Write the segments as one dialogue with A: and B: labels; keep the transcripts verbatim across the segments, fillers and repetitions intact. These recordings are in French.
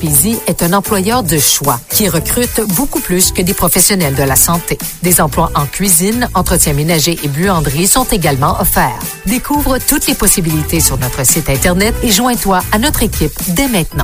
A: Gaspésie est un employeur de choix qui recrute beaucoup plus que des professionnels de la santé. Des emplois en cuisine, entretien ménager et buanderie sont également offerts. Découvre toutes les possibilités sur notre site Internet et joins-toi à notre équipe dès maintenant.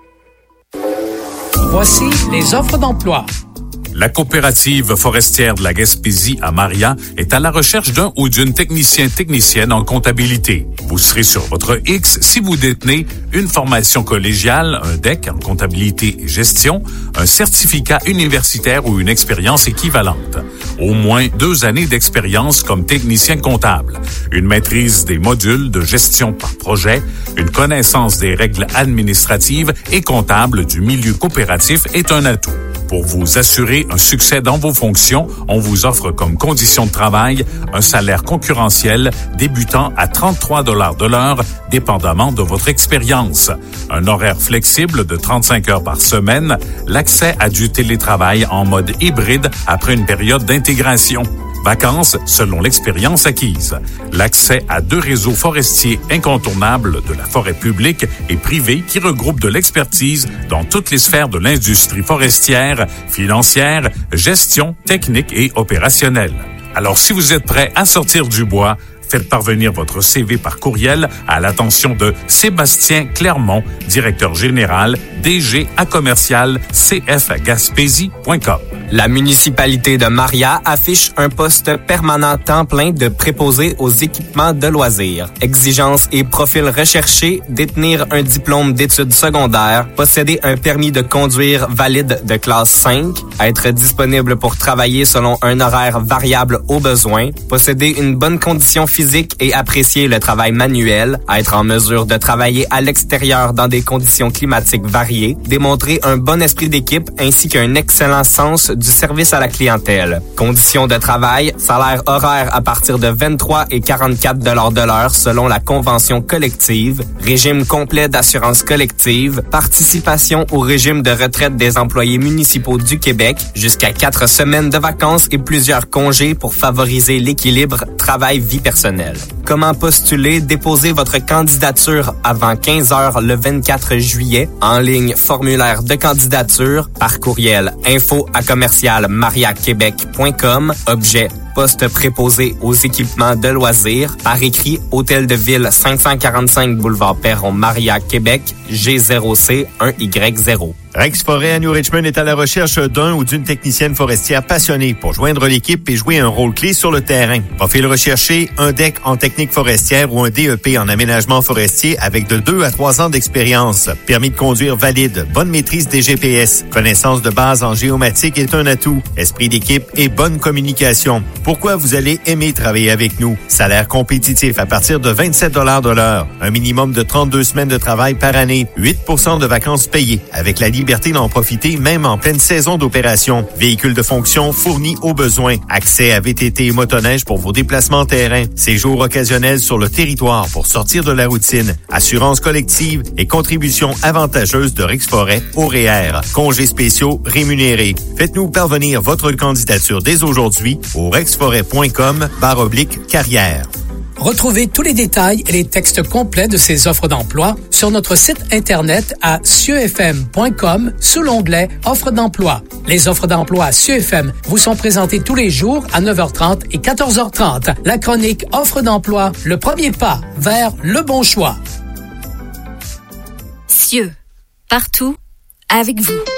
B: Voici les offres d'emploi.
C: La coopérative forestière de la Gaspésie à Maria est à la recherche d'un ou d'une technicien-technicienne en comptabilité. Vous serez sur votre X si vous détenez une formation collégiale, un D E C en comptabilité et gestion, un certificat universitaire ou une expérience équivalente. Au moins deux années d'expérience comme technicien comptable, une maîtrise des modules de gestion par projet, une connaissance des règles administratives et comptables du milieu coopératif est un atout. Pour vous assurer un succès dans vos fonctions, on vous offre comme condition de travail un salaire concurrentiel débutant à trente-trois dollars de l'heure, dépendamment de votre expérience. Un horaire flexible de trente-cinq heures par semaine, l'accès à du télétravail en mode hybride après une période d'intégration. Vacances selon l'expérience acquise. L'accès à deux réseaux forestiers incontournables de la forêt publique et privée qui regroupent de l'expertise dans toutes les sphères de l'industrie forestière, financière, gestion, technique et opérationnelle. Alors si vous êtes prêt à sortir du bois, faites parvenir votre C V par courriel à l'attention de Sébastien Clermont, directeur général, D G à commercial c f gaspésie point com.
D: La municipalité de Maria affiche un poste permanent temps plein de préposé aux équipements de loisirs. Exigences et profils recherchés, détenir un diplôme d'études secondaires, posséder un permis de conduire valide de classe cinq, être disponible pour travailler selon un horaire variable au besoin, posséder une bonne condition physique et apprécier le travail manuel, être en mesure de travailler à l'extérieur dans des conditions climatiques variées, démontrer un bon esprit d'équipe ainsi qu'un excellent sens du service à la clientèle. Conditions de travail, salaire horaire à partir de vingt-trois et quarante-quatre dollars de l'heure selon la convention collective, régime complet d'assurance collective, participation au régime de retraite des employés municipaux du Québec, jusqu'à quatre semaines de vacances et plusieurs congés pour favoriser l'équilibre travail-vie personnelle. Comment postuler? Déposez votre candidature avant quinze heures le vingt-quatre juillet en ligne formulaire de candidature par courriel info à commercial maria québec point com, objet poste préposé aux équipements de loisirs, par écrit Hôtel de Ville cinq cent quarante-cinq boulevard Perron, Maria, Québec, G zéro C un Y zéro.
E: Rex Forêt à New Richmond est à la recherche d'un ou d'une technicienne forestière passionnée pour joindre l'équipe et jouer un rôle clé sur le terrain. Profil recherché, un D E C en technique forestière ou un D E P en aménagement forestier avec de deux à trois ans d'expérience. Permis de conduire valide, bonne maîtrise des G P S, connaissance de base en géomatique est un atout, esprit d'équipe et bonne communication. Pourquoi vous allez aimer travailler avec nous? Salaire compétitif à partir de vingt-sept dollars de l'heure, un minimum de trente-deux semaines de travail par année, huit pour cent de vacances payées avec la liberté d'en profiter même en pleine saison d'opération. Véhicule de fonction fourni au besoin. Accès à V T T et motoneige pour vos déplacements terrain. Séjour occasionnel sur le territoire pour sortir de la routine. Assurance collective et contribution avantageuse de Rex Forêt au R E E R. Congés spéciaux rémunérés. Faites-nous parvenir votre candidature dès aujourd'hui au rexforêt point com barre oblique carrière.
B: Retrouvez tous les détails et les textes complets de ces offres d'emploi sur notre site Internet à cieux f m point com sous l'onglet « Offres d'emploi ». Les offres d'emploi à Cieux F M vous sont présentées tous les jours à neuf heures trente et quatorze heures trente. La chronique « Offres d'emploi », le premier pas vers le bon choix.
F: Cieux, partout, avec vous.